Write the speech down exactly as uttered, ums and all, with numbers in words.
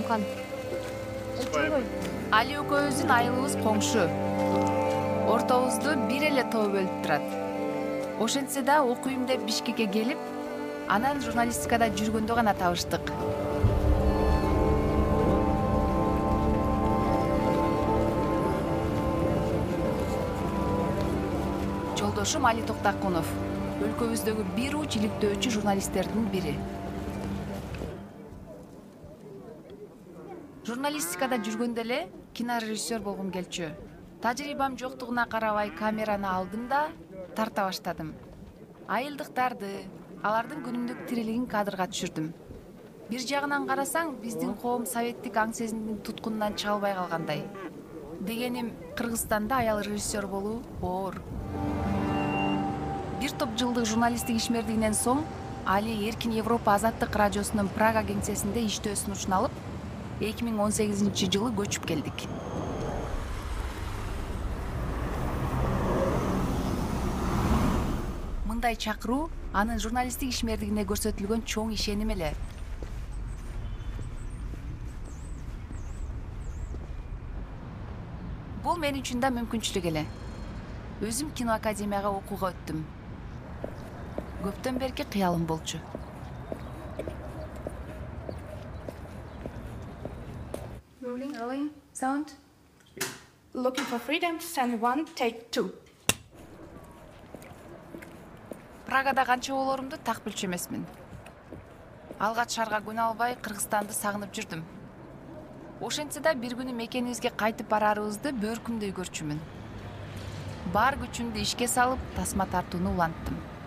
чыккан. Айткой. Али экөөбүздүн айылыбыз коңшу. Ортобузду бир эле тоо бөлүп турат. Ошентсе да окуйм деп Бишкекке келип, анан журналистикада жүргөндө гана табыштык. Жолдошум Али Токтакунов, өлкөбүздөгү бир уч иликтөөчү журналисттердин бири. Журналистикада жүргөндө эле кинорежиссер болгум келчү. Тажрыйбам жоктугуна карабай камераны алдым да тарта баштадым. Айылдыктарды, алардын күнүмдүк тирилигин кадрга түшүрдүм. Бир жагынан карасаң, биздин коом советтик аң сезимдин туткунунан чыга албай калгандай. Дегеним, Кыргызстанда аял режиссер болуу оор. Бир топ жылдык журналисттик ишмердигинен соң Али Эркин Европа Азаттык радиосунун Прага кеңсесинде иштөө сунушун алып, эки миң он сегизинчи жылы көчүп келдик. Мындай чакыруу анын журналисттик ишмердигине көрсөтүлгөн чоң ишеним эле. Бул мен үчүн да мүмкүнчүлүк эле. Өзүм кино академияга окууга өттүм. Көптөн берки кыялым болчу. Rolling, rolling, sound. Looking for freedom, scene one, take two. Прагада канча болорумду так билчү эмесмин. Алгач шаарга көнө албай Кыргызстанды сагынып жүрдүм. Ошентсе да бир күнү мекенибизге кайтып барарыбызды бөркүмдөй көрчүмүн. Бар күчүмдү ишке салып, тасма тартууну уланттым.